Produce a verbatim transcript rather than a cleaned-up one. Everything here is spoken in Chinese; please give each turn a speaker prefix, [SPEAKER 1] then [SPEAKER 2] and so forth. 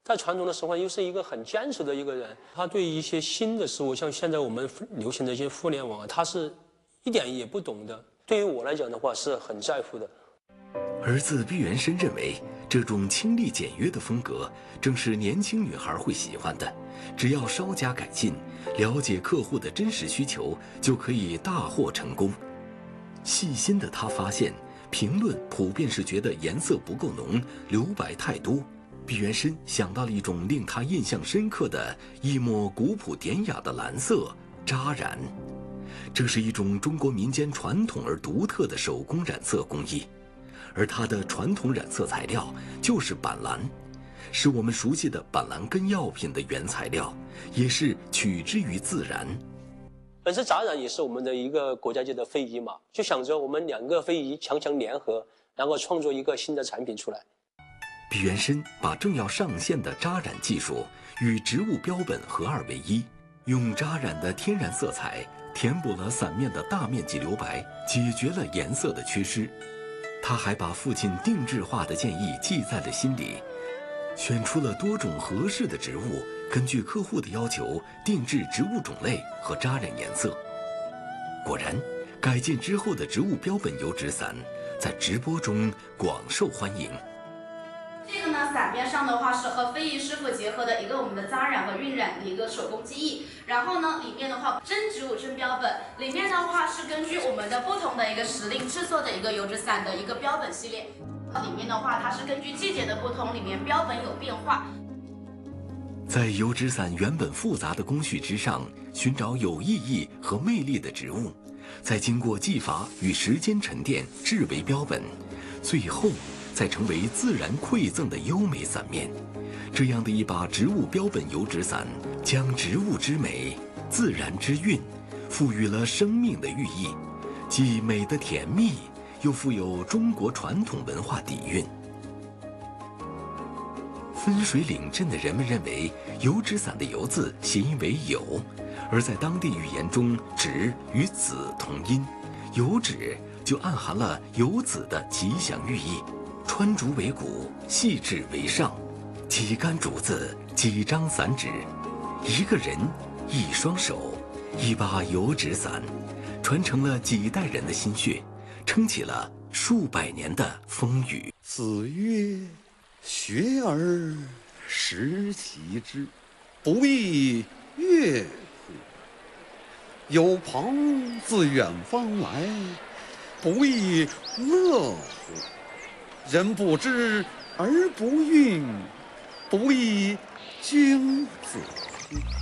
[SPEAKER 1] 在传统的生活又是一个很坚持的一个人。他对一些新的事物，像现在我们流行的一些互联网，他是一点也不懂的。对于我来讲的话，是很在乎的。
[SPEAKER 2] 儿子毕元申认为，这种清丽简约的风格正是年轻女孩会喜欢的。只要稍加改进，了解客户的真实需求，就可以大获成功。细心的他发现，评论普遍是觉得颜色不够浓，留白太多。毕元申想到了一种令他印象深刻的一抹古朴典雅的蓝色——扎染。这是一种中国民间传统而独特的手工染色工艺。而它的传统染色材料就是板蓝，是我们熟悉的板蓝根药品的原材料，也是取之于自然。
[SPEAKER 1] 本身扎染也是我们的一个国家级的非遗嘛，就想着我们两个非遗强强联合，然后创作一个新的产品出来。
[SPEAKER 2] 毕元申把正要上线的扎染技术与植物标本合二为一，用扎染的天然色彩填补了伞面的大面积留白，解决了颜色的缺失。他还把父亲定制化的建议记在了心里，选出了多种合适的植物，根据客户的要求定制植物种类和扎染颜色。果然，改进之后的植物标本油纸伞在直播中广受欢迎。
[SPEAKER 3] 这个呢，伞面上的话是和非遗师傅结合的一个我们的扎染和晕染的一个手工技艺。然后呢，里面的话真植物真标本，里面的话是根据我们的不同的一个时令制作的一个油纸伞的一个标本系列。里面的话，它是根据季节的不同，里面标本有变化。
[SPEAKER 2] 在油纸伞原本复杂的工序之上，寻找有意义和魅力的植物，再经过技法与时间沉淀制为标本，最后再成为自然馈赠的优美伞面。这样的一把植物标本油纸伞，将植物之美、自然之韵，赋予了生命的寓意，既美的甜蜜，又富有中国传统文化底蕴。分水岭镇的人们认为，油纸伞的油字谐音为酉，而在当地语言中，纸与子同音，油纸就暗含了有子的吉祥寓意。穿竹为骨，细致为上，几杆竹子，几张伞纸，一个人，一双手，一把油纸伞，传承了几代人的心血，撑起了数百年的风雨。
[SPEAKER 4] 子曰：学而时习之，不亦乐乎？有朋自远方来，不亦乐乎？人不知而不愠，不亦君子乎？